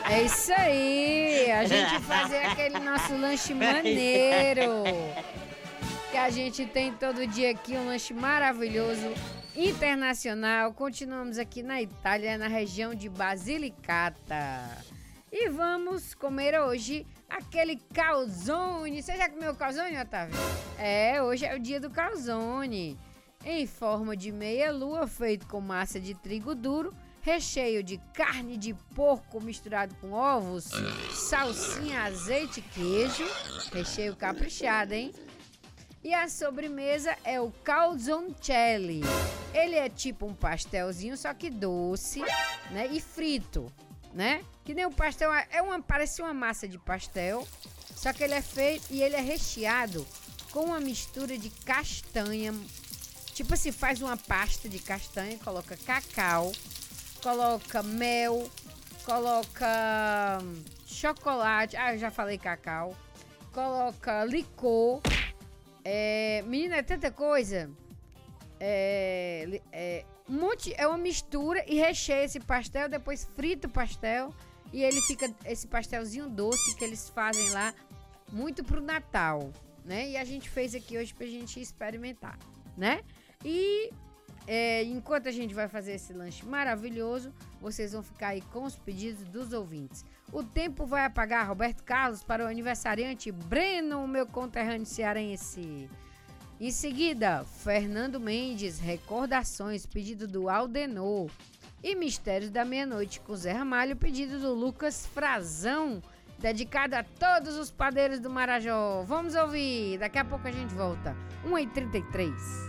É isso aí, a gente fazer aquele nosso lanche maneiro que a gente tem todo dia aqui, um lanche maravilhoso, internacional. Continuamos aqui na Itália, na região de Basilicata. E vamos comer hoje aquele calzone. Você já comeu calzone, Otávio? Hoje é o dia do calzone. Em forma de meia-lua, feito com massa de trigo duro, recheio de carne de porco misturado com ovos, salsinha, azeite e queijo. Recheio caprichado, hein? E a sobremesa é o calzoncelli. Ele é tipo um pastelzinho, só que doce, né? E frito, né? Que nem um pastel, parece uma massa de pastel, só que ele é feito e ele é recheado com uma mistura de castanha. Tipo assim, faz uma pasta de castanha, coloca cacau, coloca mel, coloca chocolate, eu já falei cacau, coloca licor. Menina, é tanta coisa. É uma mistura e recheia esse pastel, depois frita o pastel e ele fica esse pastelzinho doce que eles fazem lá muito pro Natal, né? E a gente fez aqui hoje pra gente experimentar, né? E enquanto a gente vai fazer esse lanche maravilhoso, vocês vão ficar aí com os pedidos dos ouvintes. O tempo vai apagar, Roberto Carlos, para o aniversariante Breno, meu conterrâneo cearense. Em seguida, Fernando Mendes, Recordações, pedido do Aldenor. E Mistérios da Meia-Noite com Zé Ramalho, pedido do Lucas Frazão, dedicado a todos os padeiros do Marajó. Vamos ouvir, daqui a pouco a gente volta. 1h33.